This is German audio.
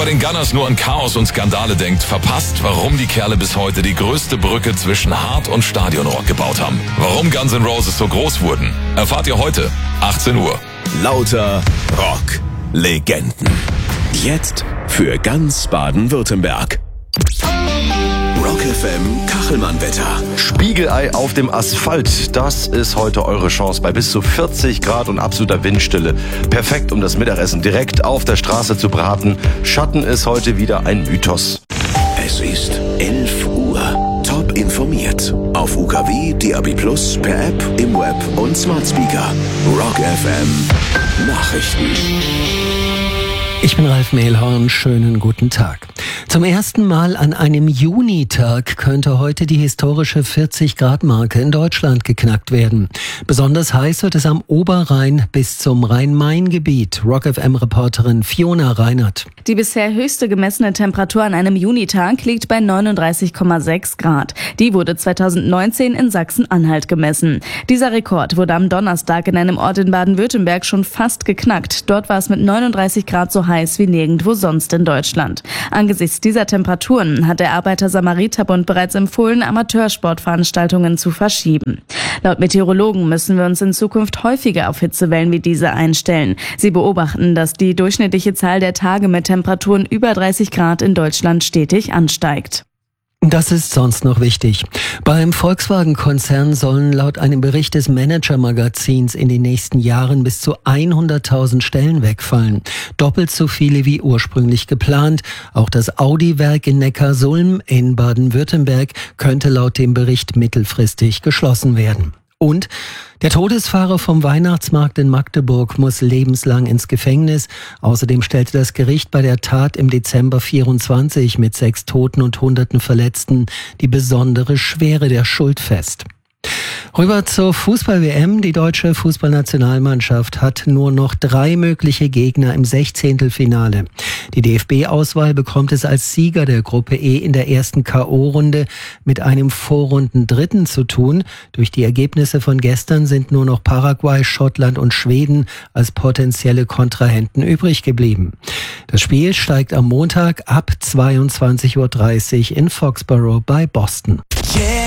bei den Gunners nur an Chaos und Skandale denkt, verpasst, warum die Kerle bis heute die größte Brücke zwischen Hard- und Stadionrock gebaut haben. Warum Guns N' Roses so groß wurden, erfahrt ihr heute, 18 Uhr. Lauter Rock. Legenden. Jetzt für ganz Baden-Württemberg. Rock FM Kachelmann-Wetter. Spiegelei auf dem Asphalt, das ist heute eure Chance bei bis zu 40 Grad und absoluter Windstille. Perfekt, um das Mittagessen direkt auf der Straße zu braten. Schatten ist heute wieder ein Mythos. Es ist 11 Uhr. Top informiert. Auf UKW, DAB+, per App, im Web und Smart Speaker. Rock FM Nachrichten. Ich bin Ralf Mehlhorn, schönen guten Tag. Zum ersten Mal an einem Junitag könnte heute die historische 40-Grad-Marke in Deutschland geknackt werden. Besonders heiß wird es am Oberrhein bis zum Rhein-Main-Gebiet. Rock-FM-Reporterin Fiona Reinert. Die bisher höchste gemessene Temperatur an einem Junitag liegt bei 39,6 Grad. Die wurde 2019 in Sachsen-Anhalt gemessen. Dieser Rekord wurde am Donnerstag in einem Ort in Baden-Württemberg schon fast geknackt. Dort war es mit 39 Grad so heiß wie nirgendwo sonst in Deutschland. Angesichts dieser Temperaturen hat der Arbeiter-Samariter-Bund bereits empfohlen, Amateursportveranstaltungen zu verschieben. Laut Meteorologen müssen wir uns in Zukunft häufiger auf Hitzewellen wie diese einstellen. Sie beobachten, dass die durchschnittliche Zahl der Tage mit Temperaturen über 30 Grad in Deutschland stetig ansteigt. Das ist sonst noch wichtig. Beim Volkswagen-Konzern sollen laut einem Bericht des Manager-Magazins in den nächsten Jahren bis zu 100.000 Stellen wegfallen. Doppelt so viele wie ursprünglich geplant. Auch das Audi-Werk in Neckarsulm in Baden-Württemberg könnte laut dem Bericht mittelfristig geschlossen werden. Und der Todesfahrer vom Weihnachtsmarkt in Magdeburg muss lebenslang ins Gefängnis. Außerdem stellte das Gericht bei der Tat im Dezember 24 mit 6 Toten und Hunderten Verletzten die besondere Schwere der Schuld fest. Rüber zur Fußball-WM. Die deutsche Fußballnationalmannschaft hat nur noch 3 mögliche Gegner im 16. Die DFB-Auswahl bekommt es als Sieger der Gruppe E in der ersten K.O.-Runde mit einem Vorrunden-Dritten zu tun. Durch die Ergebnisse von gestern sind nur noch Paraguay, Schottland und Schweden als potenzielle Kontrahenten übrig geblieben. Das Spiel steigt am Montag ab 22:30 Uhr in Foxborough bei Boston.